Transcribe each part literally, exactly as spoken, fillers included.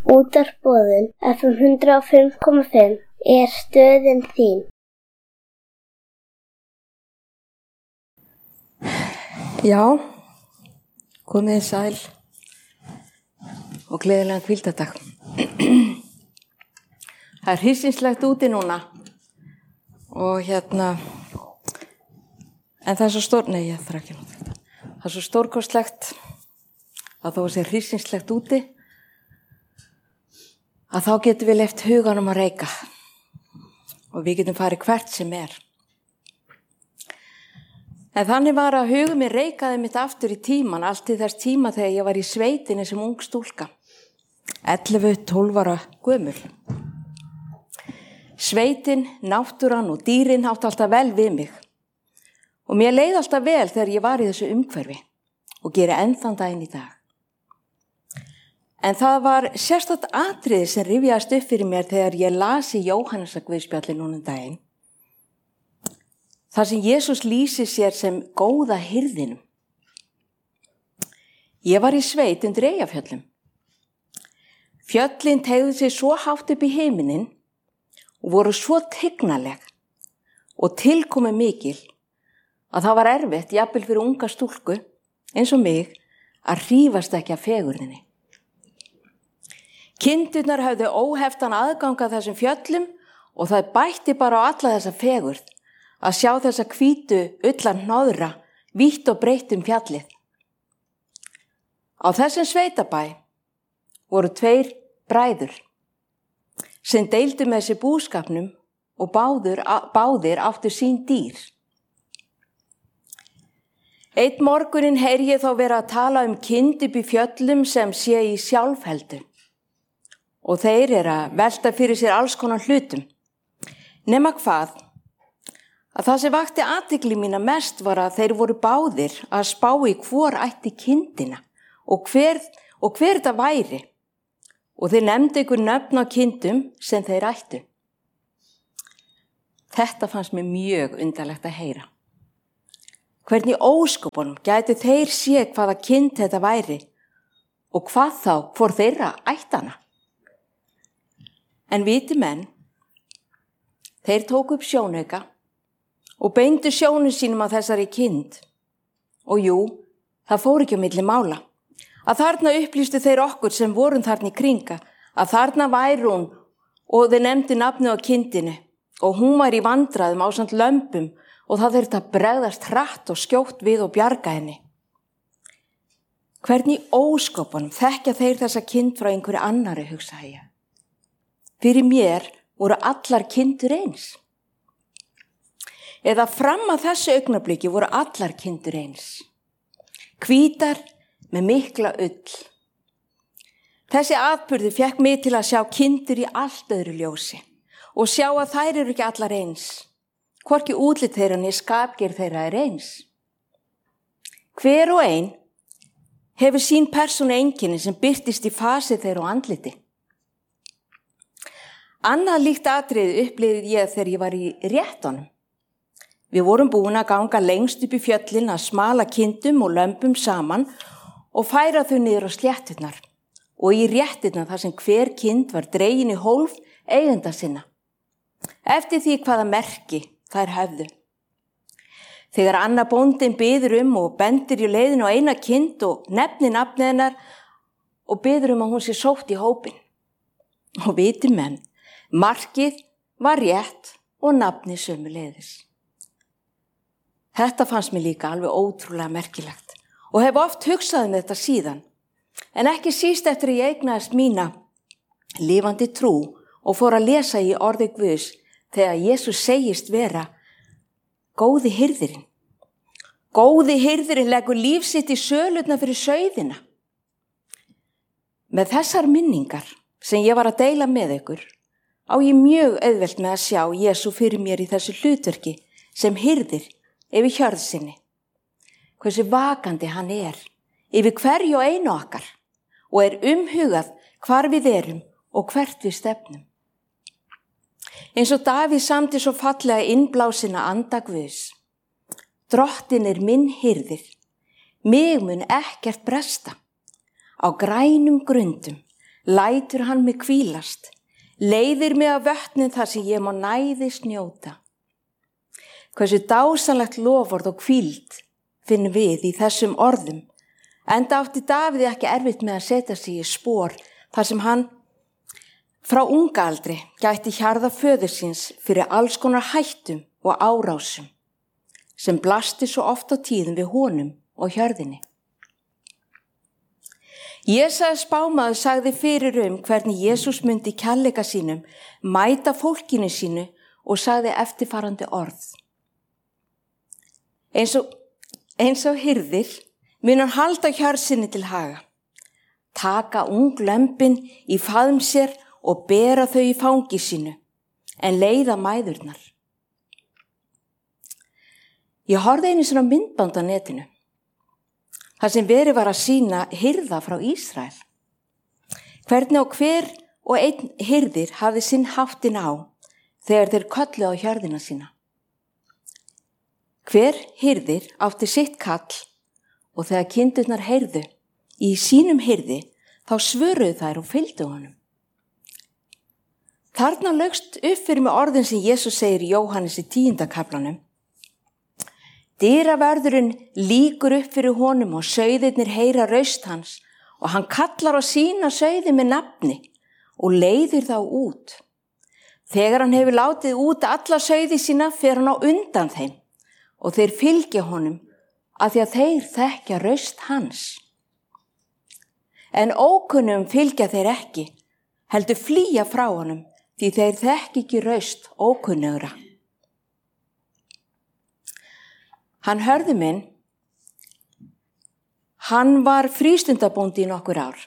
Útvarpsboðun F M hundrað og fimm komma fimm er stöðin þín. Já, komið sæl og gleðilegan hvíldardag. Það er hryssingslegt úti núna og hérna, en það er svo stór, nei ég þarf ekki nú þetta. Það er svo stórkostlegt að þó að sé hryssingslegt úti, að þá getum við leyft huganum að reika og við getum farið hvert sem er. En þannig var að hugum mér reikaði mitt aftur í tíman, allt til þess tíma þegar ég var í sveitinni sem ung stúlka, ellefu til tólf ára gömul. Sveitin, náttúran og dýrin átti alltaf vel við mig og mér leið alltaf vel þegar ég var í þessu umhverfi og geri enn þann daginn í dag. En það var sérstakt atriði sem rifjaðist upp fyrir mér þegar ég las í Jóhannesarguðspjalli núna um daginn. Þar sem Jesús lýsir sér sem góða hirðinum. Ég var í sveit undir Eyjafjöllum. Fjöllin teygðu sig svo hátt upp í himinin og voru svo tignaleg og tilkomi mikil að það var erfitt, jafnvel fyrir unga stúlku, eins og mig, að hrífast ekki af fegurðinni. Kindurnar höfðu óheftan aðgang að þessum fjöllum og það bætti bara á alla þessa fegurð að sjá þessa hvítu ullan hnoðra vítt og breitt um fjallið. Á þessum sveitabæ voru tveir bræður sem deildu með sér búskapnum og báður, báðir áttu sín dýr. Einn morguninn heyri ég þá vera að tala um kind upp í fjöllum sem sé í sjálfheldu. Og þeir eru að velta fyrir sér alls konar hlutum. Nema hvað, að það sem vakti athygli mína mest var að þeir voru báðir að spá í hvor ætti kindina og hver, og hver það væri. Og þeir nefndu ykkur nöfn á kindum sem þeir ættu. Þetta fannst mér mjög undarlegt að heyra. Hvernig óskopunum gætu þeir sé hvaða kind þetta væri og hvað þá hvor þeirra ættana. En viti menn, þeir tóku upp sjónauka og beindu sjónu sínum á þessari kind. Og jú, það fór ekki á milli mála. Að þarna upplýstu þeir okkur sem vorum þarna í kringa, að þarna væri hún og þeir nefndu nafni á kindinu og hún var í vandræðum ásamt lömbum og það þurfti að bregðast hratt og skjótt við og bjarga henni. Hvernig óskopunum þekkja þeir þessa kind frá einhverju annari, hugsaði ég. Fyrir mér voru allar kindur eins. Eða fram að þessu augnabliki voru allar kindur eins. Hvítar með mikla ull. Þessi atburður fékk mig til að sjá kindur í allt öðru ljósi og sjá að þær eru ekki allar eins. Hvorki útlit þeirra né skapgerð þeirra er eins. Hver og ein hefur sín persónu einkenni sem birtist í fasi þeirra og andliti. Annað líkt atriði upplifði ég þegar ég var í réttunum. Við vorum búin að ganga lengst upp í fjöllin að smala kindum og lömbum saman og færa þau niður á slétturnar og í rétturnar þar sem hver kind var dregin í hólf eigenda sinna. Eftir því hvaða merki þær höfðu. Þegar annar bóndinn biður um og bendir í leiðinu á eina kind og nefnir nafnið hennar og biður um að hún sé sótt í hópinn. Og viti menn, markið var rétt og nafnið sömuleiðis. Þetta fannst mér líka alveg ótrúlega merkilegt og hef oft hugsað um þetta síðan, en ekki síst eftir að ég eignaðist mína lifandi trú og fór að lesa í orði Guðs þegar Jesús segist vera góði hirðirinn. Góði hirðirinn leggur líf sitt í sölurnar fyrir sauðina. Með þessar minningar sem ég var að deila með ykkur, á ég mjög auðvelt með að sjá Jesú fyrir mér í þessu hlutverki sem hirðir yfir hjörð sinni. Hversu vakandi hann er yfir hverju og einu okkar og er umhugað hvar við erum og hvert við stefnum. Eins og Davíð samdi svo fallega innblásina anda Guðs. Drottinn er minn hirðir, mig mun ekkert bresta. Á grænum grundum lætur hann mig hvílast, leiðir mig að vötnin þar sem ég má næðis njóta. Hversu dásanlegt loforð og hvíld finnum við í þessum orðum, enda átti Dávíð ekki erfitt með að setja sig í spor þar sem hann frá unga aldri gætti hjarða föður síns fyrir alls konar hættum og árásum sem blasti svo oft á tíðum við honum og hjörðinni. Jesaja spámaður sagði fyrir um hvernig Jesús myndi kærleika sínum mæta fólkinu sínu og sagði eftirfarandi orð. Eins og, eins og hirðir mun hann halda hjörð sinni til haga, taka ung lömbin í faðm sér og bera þau í fangi sínu, en leiða mæðurnar. Ég horfði einu svona myndband á netinu, þar sem verið var að sýna hirða frá Ísrael. Hvernig og hver og einn hirðir hafði sinn háttin á þegar þeir kölluðu á hjörðina sína. Hver hirðir átti sitt kall og þegar kindurnar heyrðu í sínum hirði þá svöruðu þær og fylgdu honum. Þarna laugst upp fyrir mig orðin sem Jesús segir í Jóhannes í tíunda kaflanum. Dyravörðurinn líkur upp fyrir honum og sauðirnir heyra raust hans og hann kallar á sína sauði með nafni og leiðir þá út. Þegar hann hefur látið út alla sauði sína fer hann á undan þeim og þeir fylgja honum af því að þeir þekkja raust hans. En ókunnum fylgja þeir ekki, heldur flýja frá honum því þeir þekki ekki raust ókunnugra. Hann hörðu minn, hann var frístundabóndi í nokkur ár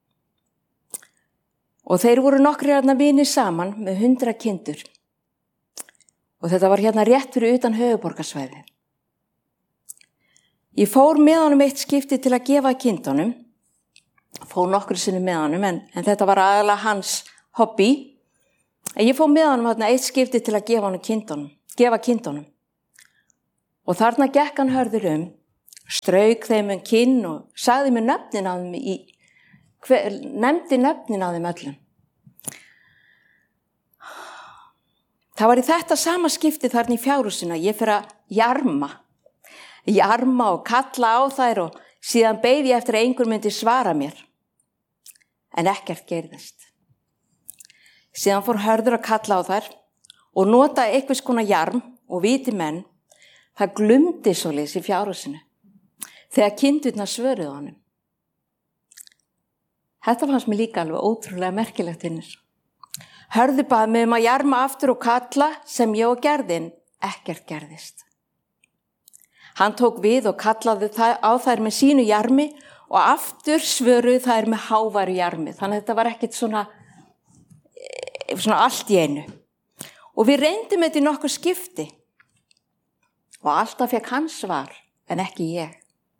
og þeir voru nokkrir hérna vinir saman með hundra kindur og þetta var hérna rétt fyrir utan höfuðborgarsvæði. Ég fór með honum eitt skipti til að gefa kindunum, fór nokkru sinni með honum en, en þetta var aðalega hans hobby, en ég fór með honum hérna eitt skipti til að gefa honum kindunum, gefa kindunum. Og þarna gekk hann hörður um, strauk þeim um kinn og sagði mér nöfnin á þeim í, hver, nefndi nöfnin á þeim öllum. Það var í þetta sama skipti þarna í fjárhúsinu að ég fyrir að jarma, jarma og kalla á þær og síðan beið ég eftir að einhver myndi svara mér. En ekkert gerðist. Síðan fór hörður að kalla á þær og nota eitthvað skona jarm og viti menn. Það glumdi svoleiðis í fjárhúsinu þegar kindurnar svöruðu honum. Þetta fannst mér líka alveg ótrúlega merkilegt hinnir. Hörðu bað mig um að jarma aftur og kalla sem ég og gerðin ekkert gerðist. Hann tók við og kallaði á þær með sínu jarmi og aftur svöruðu þær með háværu jarmi. Þannig að þetta var ekkert svona, svona allt í einu. Og við reyndum þetta í nokkur skipti. Og alltaf fekk hann svar, en ekki ég.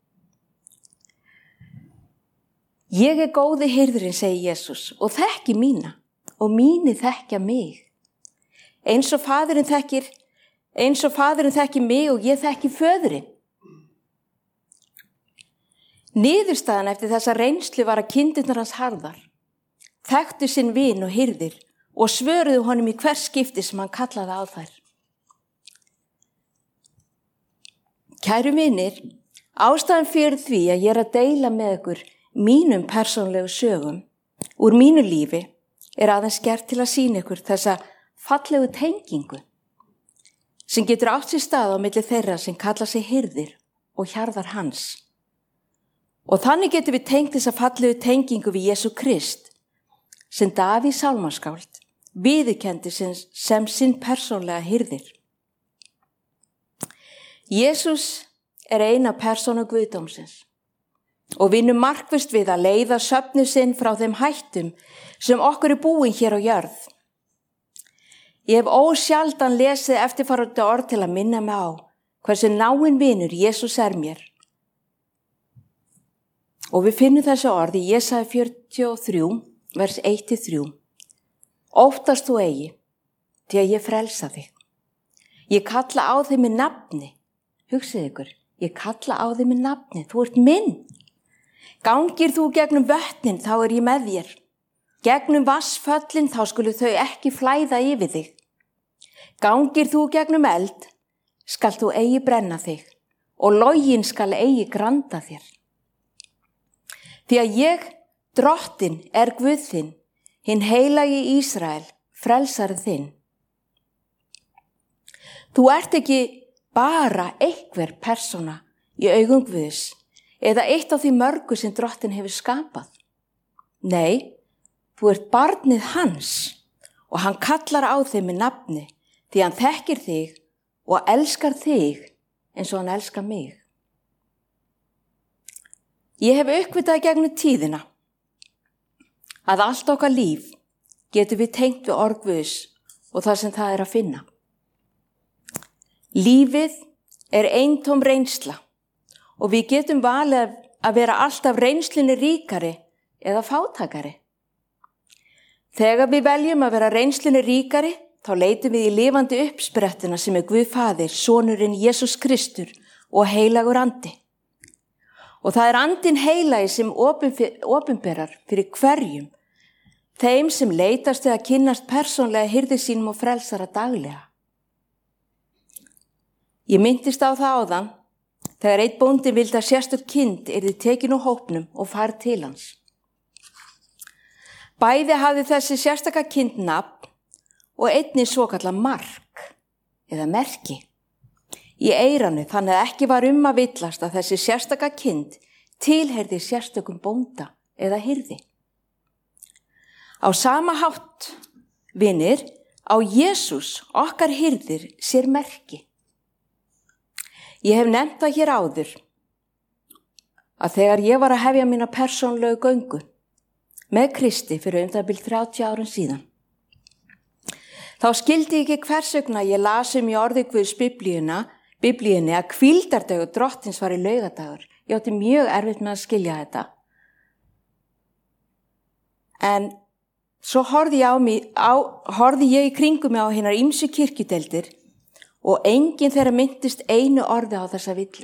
Ég er góði hirðurinn, segi Jesús, og þekki mína, og míni þekkja mig. Eins og faðirinn þekkir, eins og faðirinn þekki mig og ég þekki föðurinn. Niðurstaðan eftir þessa reynslu var að kindurnar hans harðar, þekktu sinn vin og hirðir og svöruðu honum í hvers skipti sem hann kallaði á þær. Kæru vinir, ástæðan fyrir því að ég er að deila með ykkur mínum persónlegu sögum úr mínu lífi er aðeins gert til að sýna ykkur þessa fallegu tengingu sem getur átt sér stað á milli þeirra sem kalla sig hirðir og hjarðar hans. Og þannig getur við tengt þessa fallegu tengingu við Jesú Krist sem Davíð sálmaskáld viðurkenndi sem, sem sinn persónlega hirðir. Jesús er eina persónu guðdómsins og vinnur markvisst við að leiða söfnu sinn frá þeim hættum sem okkur er búin hér á jörð. Ég hef ósjaldan lesið eftirfarandi orð til að minna mig á hversu náinn vinur Jesús er mér. Og við finnum þessu orð í Jesaja fjörutíu og þrjú, vers eitt til þrjú. Óttast þú eigi, því að ég frelsa þig. Ég kalla á þig með nafni. Hugsið ykkur, ég kalla á þig með nafni, þú ert minn. Gangir þú gegnum vötnin, þá er ég með þér. Gegnum vassföllin þá skulu þau ekki flæða yfir þig. Gangir þú gegnum eld, skal þú eigi brenna þig og loginn skal eigi granda þér. Því að ég, Drottinn, er Guð þinn, hinn heilagi Ísrael, frelsari þinn. Þú ert ekki bara einhver persóna í augum Guðs eða eitt af því mörgu sem Drottinn hefur skapað. Nei, þú ert barnið hans og hann kallar á þig með nafni því hann þekkir þig og elskar þig eins og hann elskar mig. Ég hef uppvitað gegnum tíðina að allt okkar líf getur við tengt við orð Guðs og það sem það er að finna. Lífið er eintóm reynsla og við getum valið að vera alltaf reynslunni ríkari eða fátækari. Þegar við veljum að vera reynslunni ríkari, þá leitum við í lifandi uppsprettina sem er Guð Faðir, sonurinn Jesús Kristur og heilagur andi. Og það er andinn heilagi sem opinberar fyrir hverjum, þeim sem leitast við að kynnast persónlega hirði sínum og frelsara daglega. Ég myndist á það áðan, þegar einn bóndi vildi að sérstök kind yrði tekin úr hópnum og færð til hans. Bæði hafði þessi sérstaka kind nafn og einnig svokallað mark eða merki í eyranu, þannig að ekki var um að villast að þessi sérstaka kind tilheyrði sérstökum bónda eða hirði. Á sama hátt, vinir, á Jesús okkar hirðir sér merki. Ég hef nefnt það hér áður að þegar ég var að hefja mína persónlegu göngu með Kristi fyrir um það bil þrjátíu árum síðan, þá skildi ég ekki hvers vegna ég las um í orði Guðs biblíuna, biblíunni að hvíldardagur Drottins var í laugadagur. Ég átti mjög erfitt með að skilja þetta. En svo horfði ég, á mig, á, horfði ég í kringum mig á hinar ýmsu kirkjudeildir og enginn þeirra myndist einu orði á þessa villu.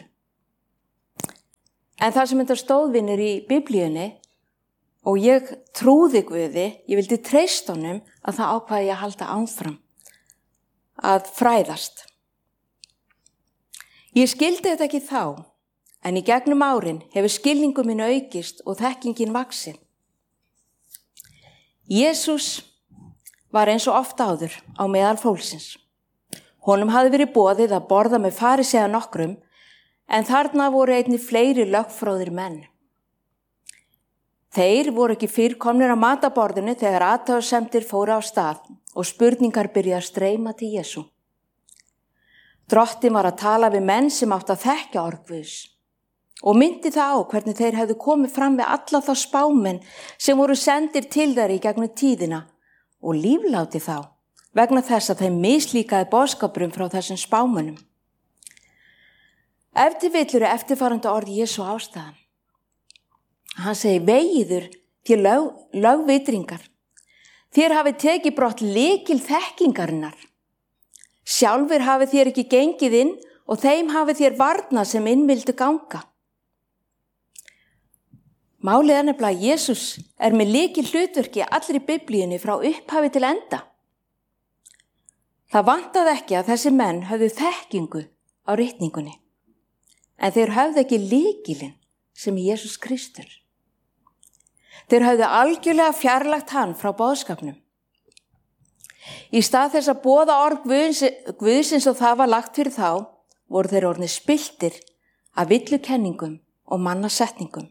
En það sem þetta stóðvinir í biblíunni og ég trúði Guði, ég vildi treysta honum að það ákvaði ég að halda áfram að fræðast. Ég skildi þetta ekki þá, en í gegnum árin hefur skilningu minn aukist og þekkingin vaxið. Jesús var eins og oft áður á meðal fólksins. Honum hafði verið boðið að borða með farisea nokkrum, en þarna voru einnig fleiri lögfróðir menn. Þeir voru ekki fyrr komnir á mataborðinu þegar athugasemdir fóru á stað og spurningar byrjuðu að streyma til Jesú. Drottinn var að tala við menn sem áttu að þekkja orð Guðs og myndi það á hvernig þeir hefðu komið fram við alla þá spámenn sem voru sendir til þeir í gegnum tíðina og lífláti þá vegna þess að þeim mislíkaði boðskapurum frá þessum spámönnum. Ef til vill eru eftirfarandi orð Jesú ástæðan. Hann segir, vegiður til lög, lögvitringar. Þér hafið tekið brott lykil þekkingarinnar. Sjálfur hafið þér ekki gengið inn og þeim hafið þér varnað sem inn vildu ganga. Málið er nefnilega að Jesús er með lykil hlutverki allri biblíunni frá upphafi til enda. Það vantaði ekki að þessi menn höfðu þekkingu á ritningunni, en þeir höfðu ekki lykilinn sem er Jesús Kristur. Þeir höfðu algjörlega fjarlægt hann frá boðskapnum. Í stað þess að boða orð Guðsins og það var lagt fyrir þá, voru þeir orðnir spilltir af villukenningum og mannasetningum.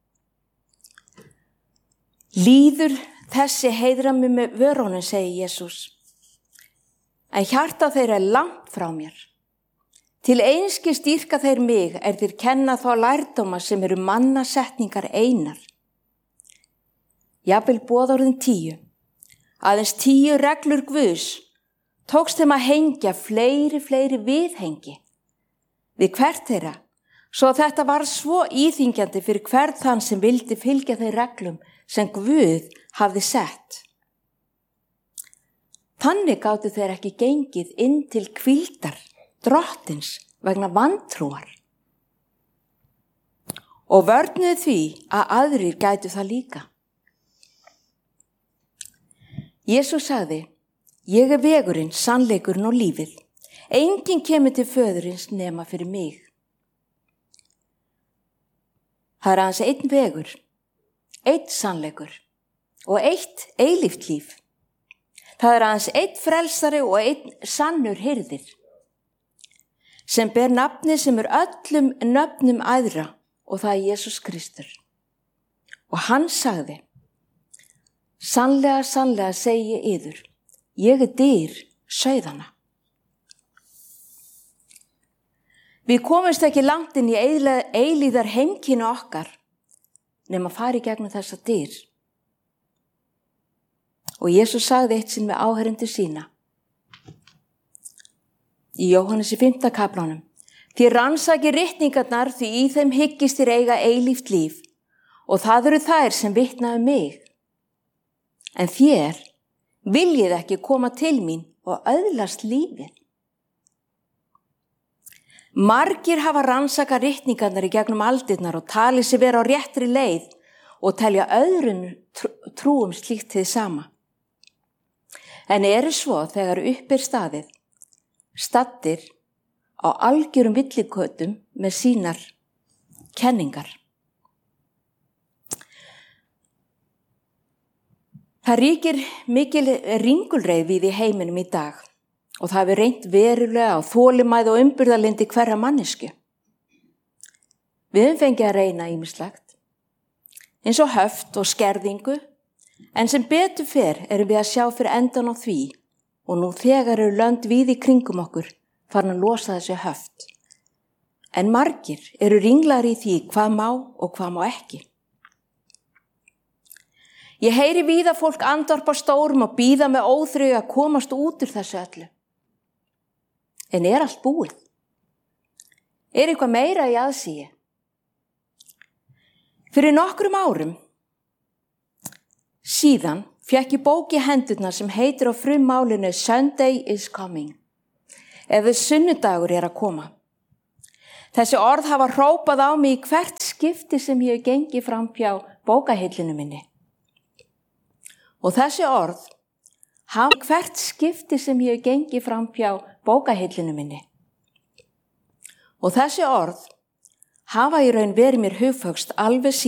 Líður þessi heiðra mig með vörunum, segir Jesús, en hjarta þeir er langt frá mér. Til einskis dýrka þeir mig er þeir kenna þá lærdóma sem eru mannasetningar einar. Jafnvel boðorðin tíu, aðeins tíu reglur Guðs, tókst þeim að hengja fleiri, fleiri viðhengi við hvert þeirra, svo að þetta var svo íþyngjandi fyrir hvern þann sem vildi fylgja þeir reglum sem Guð hafði sett. Þannig gátu þeir ekki gengið inn til hvíldar Drottins vegna vantrúar. Og vörnuðu því að aðrir gætu það líka. Jesús sagði, ég er vegurinn, sannleikurinn og lífið. Enginn kemur til föðurins nema fyrir mig. Það er aðeins einn vegur, einn sannleikur og eitt eilíft líf. Það er aðeins einn frelsari og einn sannur hirðir sem ber nafni sem er öllum nöfnum æðra og það er Jesús Kristur. Og hann sagði, sannlega, sannlega segi ég yður, ég er dyr sauðanna. Við komumst ekki langt inn í eilíðar heimkynni okkar nema fara í gegnum þessa dyr. Og Jesús sagði eitt sinn við áheyrendur sína. Í Jóhannesi fimmta kaflanum. Þið rannsakið ritningarnar því í þeim hyggist þér eiga eilíft líf og það eru þær sem vitna um mig. En þér viljið ekki koma til mín og öðlast lífið. Margir hafa rannsakað ritningarnar í gegnum aldirnar og talið sig vera á réttri leið og telja öðrum trúum slíkt hið sama. En eru svo þegar upp er staðið, staddir á algjörum villikötum með sínar kenningar. Það ríkir mikil ringulreið við í heiminum í dag og það hefur reynt verulega á þolinmæði og umburðarlyndi hverra mannesku. Við höfum fengið að reyna ýmislegt, eins og höft og skerðingu, en sem betur fer erum við að sjá fyrir endan á því og nú þegar eru lönd víð í kringum okkur farin að losa þessi höft. En margir eru ringlar í því hvað má og hvað má ekki. Ég heyri víða fólk andvarpa stórum og bíða með óþreyju að komast út úr þessu öllu. En er allt búið? Er eitthvað meira í aðsigi? Fyrir nokkrum árum síðan fékk ég bók í hendurnar sem heitir á frummálinu Sunday is coming, eða sunnudagur er að koma. Þessi orð hafa hrópað á mig í hvert skipti sem ég hef gengið fram hjá bókahillinu minni. Og þessi orð hafa hvert skipti sem ég hef gengið fram hjá bókahillinu minni. Og þessi orð hafa í raun verið mér hugföxt alveg síðan